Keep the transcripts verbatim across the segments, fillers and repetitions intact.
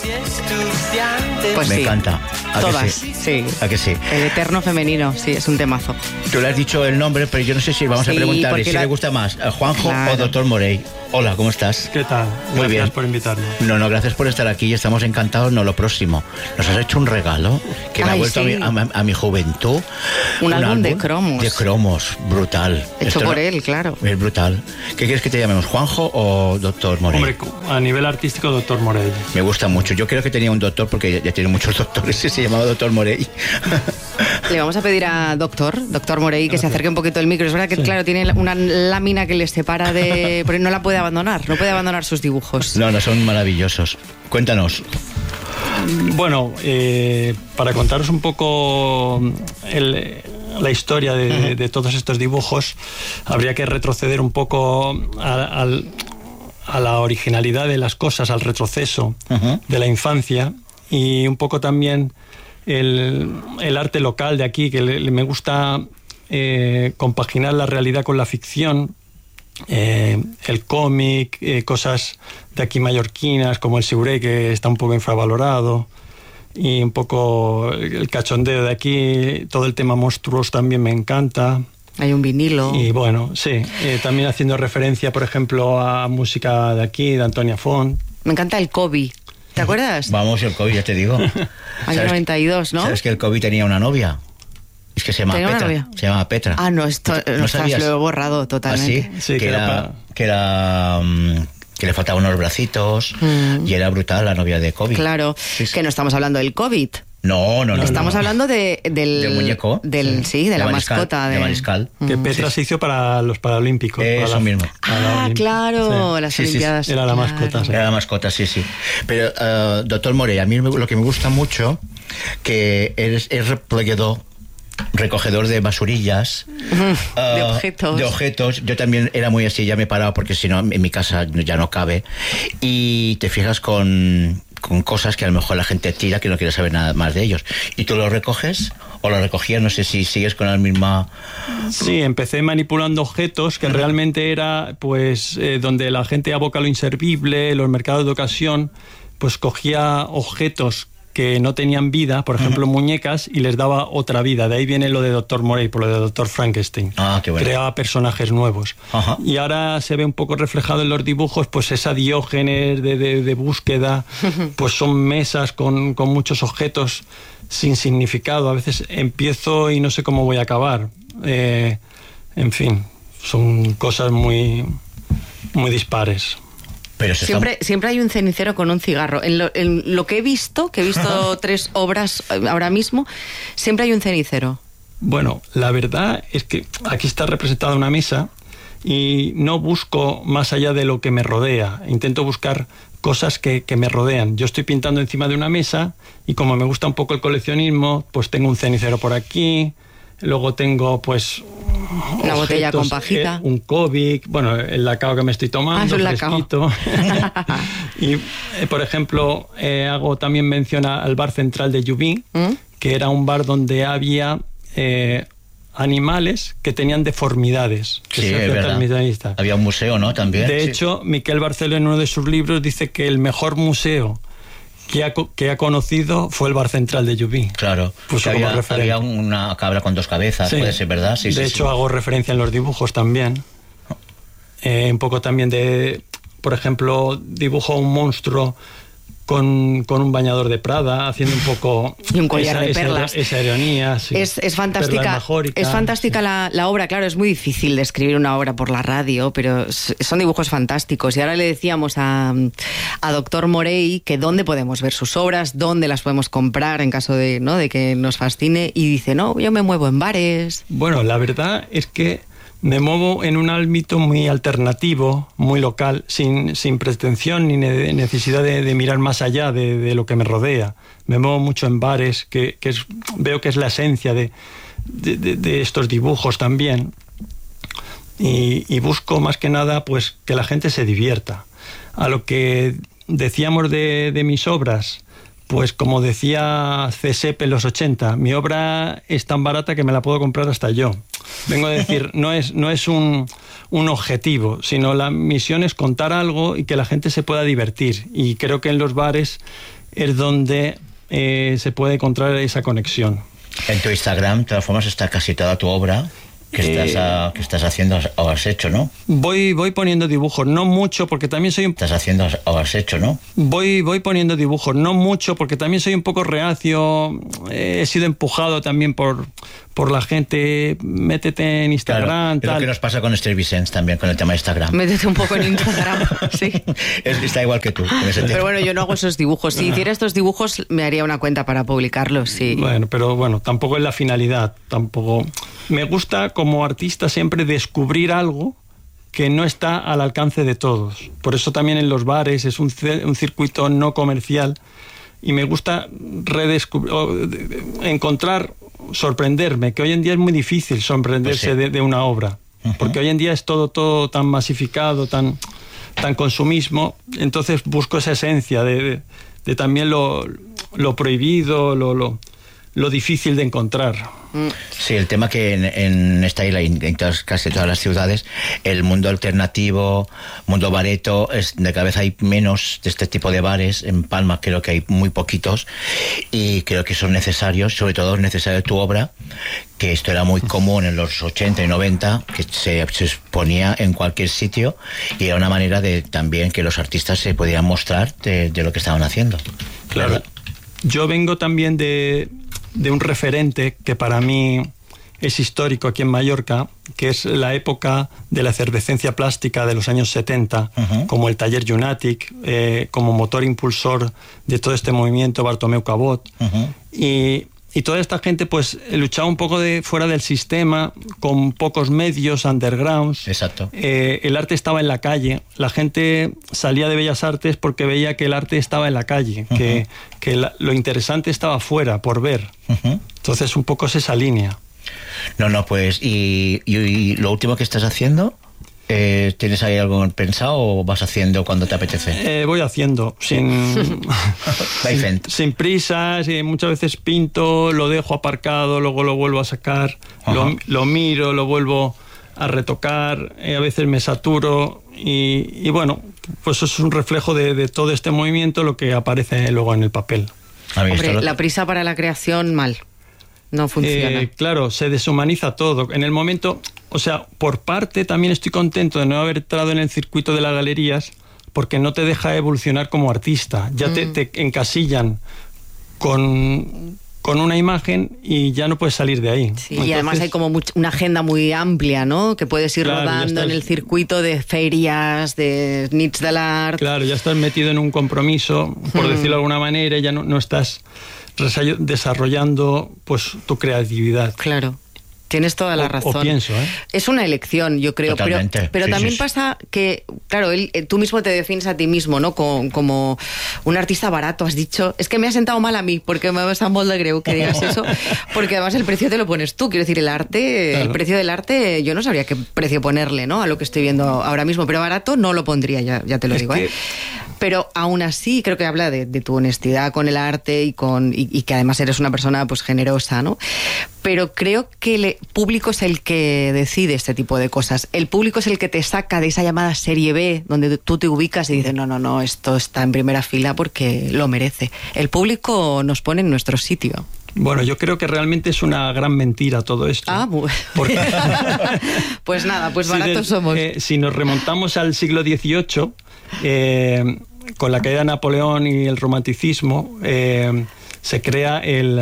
Pues Me sí. encanta. ¿A Todas, que sí? sí. ¿A que sí? El eterno femenino, sí, es un temazo. Tú le has dicho el nombre, pero yo no sé si vamos Sí, a preguntarle porque si la- le gusta más, a Juanjo Claro. o doctor Morey. Hola, ¿cómo estás? ¿Qué tal? Muy Gracias bien. por invitarme. No, no, gracias por estar aquí y estamos encantados. No, lo próximo. Nos has hecho un regalo que me ha Ay, vuelto sí. a, mi, a- a mi juventud. Un álbum de cromos. De cromos, brutal. Hecho Esto por no- él, claro. Es brutal. ¿Qué quieres que te llamemos, Juanjo o doctor Morey? Hombre, a nivel artístico, doctor Morey. Me gusta mucho. Yo creo que tenía un doctor porque ya, ya tiene muchos doctores y se llamaba doctor Morey. Le vamos a pedir a doctor, doctor Morey, que se acerque un poquito el micro. Es verdad que, Sí. claro, tiene una lámina que le separa de... Pero no la puede abandonar, no puede abandonar sus dibujos. No, no, son maravillosos. Cuéntanos. Bueno, eh, para contaros un poco el- la historia de, de todos estos dibujos, habría que retroceder un poco a, al- a la originalidad de las cosas, al retroceso Ujú. de la infancia y un poco también el, el arte local de aquí, que le- le- me gusta eh, compaginar la realidad con la ficción. Eh, el cómic, eh, cosas de aquí mallorquinas como el Siuré, que está un poco infravalorado, y un poco el cachondeo de aquí, todo el tema monstruos también me encanta. Hay un vinilo. Y bueno, sí, eh, también haciendo referencia, por ejemplo, a música de aquí, de Antonia Font. Me encanta el Kobe. ¿Te acuerdas? Vamos, el COVID, ya te digo. Año ¿Sabes- noventa y dos, ¿no? ¿Sabes que el COVID tenía una novia? Es que se llama ¿Tenía una Petra. novia? Se llama Petra. Ah, no, esto ¿No no estás, sabías? lo he borrado ¿Ah, totalmente. sí? Sí, que, que era, era pa- que era mm, que le faltaban unos bracitos Mm. y era brutal la novia de COVID. Claro, Sí, sí. que no estamos hablando del COVID. No, no, no. Estamos no. hablando de, del... Del muñeco. Del, sí, de, De la Mariscal, mascota. de Mariscal. Que Petra se hizo para los Paralímpicos. para Eso la- mismo. para la Ah, Olimpi- claro, Sí. las Sí, sí, Olimpiadas. era la claro. mascota, sí. Era la mascota, sí, sí. Pero, eh, doctor Morey, a mí me- lo que me gusta mucho que eres, es replegador, recogedor de basurillas, De eh, objetos. de objetos. Yo también era muy así, ya me he parado porque si no en mi casa ya no cabe. Y te fijas con, con cosas que a lo mejor la gente tira que no quiere saber nada más de ellos. ¿Y tú lo recoges? ¿O lo recogías? No sé si sigues con la misma... Sí, empecé manipulando objetos que realmente era pues eh, donde la gente aboca lo inservible, los mercados de ocasión, pues cogía objetos que no tenían vida, por ejemplo muñecas, y les daba otra vida. De ahí viene lo de doctor Morey, por lo de doctor Frankenstein. Ah, qué bueno. Creaba personajes nuevos. Ajá. Y ahora se ve un poco reflejado en los dibujos, pues esa Diógenes de, de, de búsqueda, pues son mesas con, con muchos objetos sin significado. A veces empiezo y no sé cómo voy a acabar. Eh, en fin, son cosas muy, muy dispares. Pero se Siempre, está- siempre hay un cenicero con un cigarro. En lo, en lo que he visto, que he visto tres obras eh, ahora mismo, siempre hay un cenicero. Bueno, la verdad es que aquí está representada una mesa y no busco más allá de lo que me rodea. Intento buscar cosas que, que me rodean. Yo estoy pintando encima de una mesa y como me gusta un poco el coleccionismo, pues tengo un cenicero por aquí, luego tengo pues... Una botella con objetos, pajita. eh, un Covic, bueno, el lacao que me estoy tomando, Ah, es un lacao. fresquito. Y, eh, por ejemplo, eh, hago también mención a- al bar central de Llubí, ¿Mm? que era un bar donde había eh, animales que tenían deformidades. Que Sí, se es hacían verdad. transmisionistas. Había un museo, ¿no? También. De Sí. hecho, Miquel Barceló en uno de sus libros dice que el mejor museo que ha, co- que ha conocido fue el bar central de Llubí. Claro, Puso que como había, referente. había una cabra con dos cabezas, Sí. puede ser verdad. Sí, de sí, hecho, sí. hago referencia en los dibujos también. Eh, un poco también de, por ejemplo, dibujo un monstruo con, con un bañador de Prada, haciendo un poco... Y un collar esa, de esa- perlas. Esa, ironía, sí. Es, es Perlas fantástica, majóricas, es fantástica sí. la, la obra, claro, es muy difícil de escribir una obra por la radio, pero s- son dibujos fantásticos. Y ahora le decíamos a, a doctor Morey que dónde podemos ver sus obras, dónde las podemos comprar en caso de, ¿no? de que nos fascine, y dice, no, yo me muevo en bares. Bueno, la verdad es que me muevo en un ámbito muy alternativo, muy local, sin, sin pretensión ni ne- necesidad de, de mirar más allá de, de lo que me rodea. Me muevo mucho en bares, que, que es, veo que es la esencia de, de, de- de estos dibujos también. Y, y busco más que nada pues que la gente se divierta. A lo que decíamos de, de mis obras, pues como decía Cesep en los ochenta, mi obra es tan barata que me la puedo comprar hasta yo. Vengo a decir, no es, no es un, un objetivo, sino la misión es contar algo y que la gente se pueda divertir. Y creo que en los bares es donde eh, se puede encontrar esa conexión. En tu Instagram, de todas formas, está casi toda tu obra que estás, Eh, a- que estás haciendo o has hecho, ¿no? Voy, voy poniendo dibujos, no mucho, porque también soy un Estás haciendo o has hecho, ¿no? Voy, voy poniendo dibujos, no mucho, porque también soy un poco reacio. Eh, he sido empujado también por, por la gente. Métete en Instagram, Claro, es lo tal. que nos pasa con Esther Vicens también, con el tema de Instagram. Métete un poco en Instagram, sí. Es- está igual que tú. con ese tema. Pero bueno, yo no hago esos dibujos. Si hiciera estos dibujos, me haría una cuenta para publicarlos, sí. Bueno, pero bueno, tampoco es la finalidad. Tampoco. Me gusta como artista siempre descubrir algo que no está al alcance de todos. Por eso también en los bares es un, ce- un circuito no comercial y me gusta redescubrir, o, de- de- encontrar, sorprenderme, que hoy en día es muy difícil sorprenderse Pues sí. de, de una obra, Ujú. porque hoy en día es todo, todo tan masificado, tan, tan consumismo, entonces busco esa esencia de, de, de también lo, lo prohibido, lo, lo, lo difícil de encontrar. Sí, el tema que en, en esta isla y en todas, casi todas las ciudades, el mundo alternativo, mundo bareto, es, de cada vez hay menos de este tipo de bares. En Palma creo que hay muy poquitos y creo que son necesarios, sobre todo es necesario tu obra, que esto era muy común en los ochenta y noventa, que se, se exponía en cualquier sitio y era una manera de también que los artistas se pudieran mostrar de, de lo que estaban haciendo. Claro. ¿Verdad? Yo vengo también de, de un referente que para mí es histórico aquí en Mallorca, que es la época de la efervescencia plástica de los años setenta, Ujú. como el taller Lunatic, eh, como motor impulsor de todo este movimiento Bartomeu Cabot. Ujú. Y, y toda esta gente pues luchaba un poco de fuera del sistema, con pocos medios, undergrounds. Exacto. Eh, el arte estaba en la calle. La gente salía de Bellas Artes porque veía que el arte estaba en la calle, Ujú. que, que la- lo interesante estaba fuera, por ver. Ujú. Entonces un poco es esa línea. No, no, pues, y, y- y lo último que estás haciendo, eh, ¿tienes ahí algo pensado o vas haciendo cuando te apetece? Eh, voy haciendo, sin, Vai sin, fent. sin prisas, y muchas veces pinto, lo dejo aparcado, luego lo vuelvo a sacar, lo, Ajá. lo miro, lo vuelvo a retocar, eh, a veces me saturo y, y bueno, pues eso es un reflejo de, de todo este movimiento, lo que aparece luego en el papel. A mí Hombre, esto lo- la prisa para la creación, mal. No funciona. Eh, claro, se deshumaniza todo. En el momento, o sea, por parte también estoy contento de no haber entrado en el circuito de las galerías porque no te deja evolucionar como artista. Ya te, te encasillan con, con una imagen y ya no puedes salir de ahí. Sí, y además hay como much- una agenda muy amplia, ¿no? Que puedes ir Claro, ya rodando en estás- el circuito de ferias, de nits de l'art. Claro, ya estás metido en un compromiso, por Mm. decirlo de alguna manera, ya no, no estás resa- desarrollando pues tu creatividad. Claro. Tienes toda la O- o razón. pienso, ¿eh? Es una elección, yo creo. Pero, Totalmente, pero sí, también sí, sí. pasa que, claro, él, eh, tú mismo te defines a ti mismo, ¿no? Como, como un artista barato, has dicho. Es que me ha sentado mal a mí, porque me vas a molde greu que digas eso. Porque además el precio te lo pones tú. Quiero decir, el arte, Claro. el precio del arte, yo no sabría qué precio ponerle, ¿no? A lo que estoy viendo ahora mismo. Pero barato no lo pondría, ya, ya te lo Es digo, que- ¿eh? Pero aún así creo que habla de, de tu honestidad con el arte y con y, y que además eres una persona pues generosa, ¿no? Pero creo que el público es el que decide este tipo de cosas. El público es el que te saca de esa llamada serie B, donde tú te ubicas y dices, no, no, no, esto está en primera fila porque lo merece. El público nos pone en nuestro sitio. Bueno, yo creo que realmente es una gran mentira todo esto. Ah, bu- Porque- pues nada, pues Si baratos des- somos. eh, si nos remontamos al siglo dieciocho, eh, con la caída de Napoleón y el romanticismo, eh, se crea el,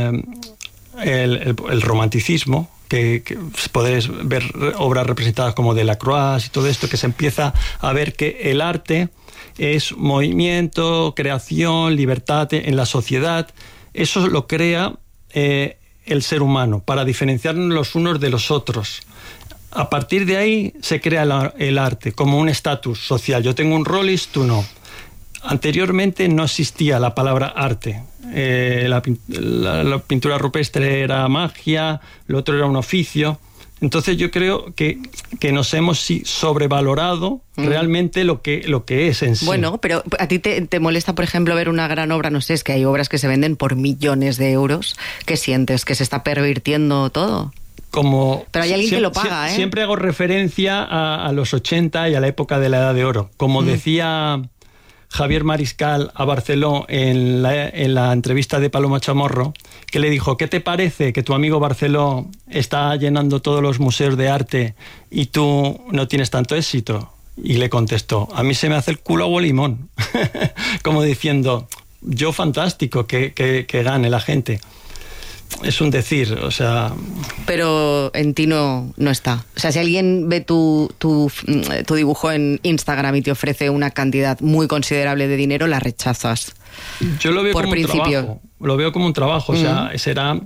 el, el- el romanticismo, que, que podéis ver obras representadas como Delacroix y todo esto, que se empieza a ver que el arte es movimiento, creación, libertad en la sociedad. Eso lo crea eh, el ser humano para diferenciarnos los unos de los otros. A partir de ahí se crea el, el arte como un estatus social. Yo tengo un Rollis, tú no. Anteriormente no existía la palabra arte. Eh, la, pin- la- la pintura rupestre era magia, lo otro era un oficio. Entonces yo creo que, que nos hemos sí, sobrevalorado Mm. realmente lo que, lo que es en sí. Bueno, pero a ti te, te molesta, por ejemplo, ver una gran obra, no sé, es que hay obras que se venden por millones de euros. ¿Qué sientes? ¿Que se está pervirtiendo todo? Como Pero hay alguien que siem- lo paga, sie- ¿eh? Siempre hago referencia a, a los ochenta y a la época de la Edad de Oro. Como Mm. decía Javier Mariscal a Barceló en la, en la entrevista de Paloma Chamorro, que le dijo, ¿qué te parece que tu amigo Barceló está llenando todos los museos de arte y tú no tienes tanto éxito? Y le contestó, a mí se me hace el culo agua limón. Como diciendo, yo fantástico que, que, que gane la gente. Es un decir, o sea... Pero en ti no, no está. O sea, si alguien ve tu, tu, tu dibujo en Instagram y te ofrece una cantidad muy considerable de dinero, la rechazas. Yo lo veo por como principio. un trabajo. Lo veo como un trabajo, o sea, Mm. será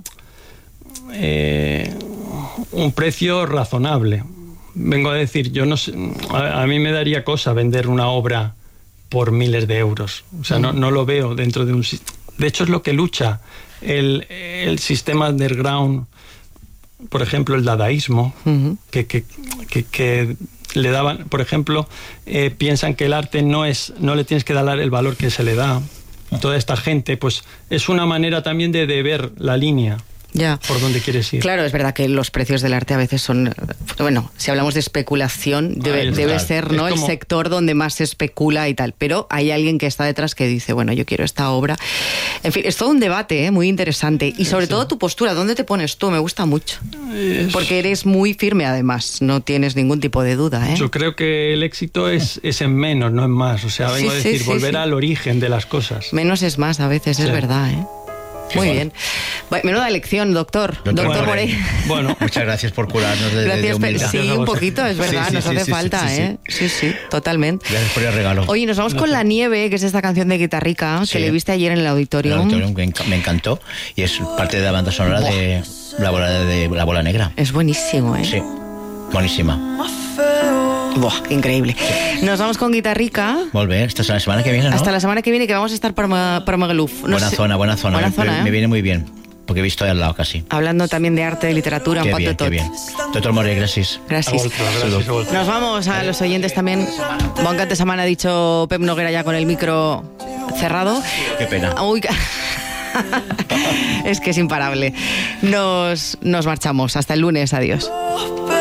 eh, un precio razonable. Vengo a decir, yo no sé, a, a mí me daría cosa vender una obra por miles de euros. O sea, mm. no, no lo veo dentro de un... De hecho, es lo que lucha el, el sistema underground, por ejemplo, el dadaísmo, uh-huh. que, que, que, que le daban, por ejemplo, eh, piensan que el arte no es, no le tienes que dar el valor que se le da. Toda esta gente, pues es una manera también de, de ver la línea. Ya. Por dónde quieres ir. Claro, es verdad que los precios del arte a veces son... Bueno, si hablamos de especulación, debe, Ay, debe ser ¿no? como... el sector donde más se especula y tal. Pero hay alguien que está detrás que dice, bueno, yo quiero esta obra. En fin, es todo un debate ¿eh? muy interesante. Y sobre sí. todo tu postura, ¿dónde te pones tú? Me gusta mucho. Es... Porque eres muy firme además, no tienes ningún tipo de duda. ¿eh? Yo creo que el éxito es, es en menos, no en más. O sea, vengo sí, a decir, sí, volver sí. al origen de las cosas. Menos es más a veces, sí. es verdad, ¿eh? Muy sí, bien. Bueno. Menuda lección, doctor. Doctor, doctor Morey. Bueno, muchas gracias por curarnos de, gracias, de humildad. Sí, un poquito, es verdad, sí, sí, nos sí, hace sí, falta, sí, sí, ¿eh? Sí, sí, totalmente. Gracias por el regalo. Oye, nos vamos no, con La Nieve, que es esta canción de Guitarrica, sí. que le viste ayer en el auditorio. El auditorio me encantó y es parte de la banda sonora Buah. de la bola, de La Bola Negra. Es buenísimo, ¿eh? Sí, buenísima. Buah, increíble. Nos vamos con Guitarrica. Volver, hasta la semana que viene, ¿no? Hasta la semana que viene, que vamos a estar para, Ma, para Magaluf. No buena sé. zona, buena zona. Buena me, zona, me, ¿eh? me viene muy bien, porque he visto ahí al lado casi. Hablando también de arte, de literatura, qué un bien, pato qué bien. Doctor Morey, gracias. Gracias. gracias. Nos vamos a los oyentes también. Bon cap de setmana, ha dicho Pep Noguera ya con el micro cerrado. Qué pena. Uy, es que es imparable. Nos, nos marchamos. Hasta el lunes. Adiós.